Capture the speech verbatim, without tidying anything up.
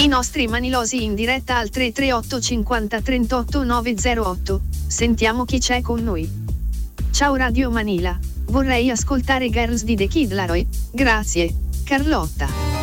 I nostri manilosi in diretta al tre tre otto cinquanta trentotto nove zero otto. Sentiamo chi c'è con noi. Ciao Radio Manila, vorrei ascoltare Girls di The Kid Laroi. Grazie, Carlotta.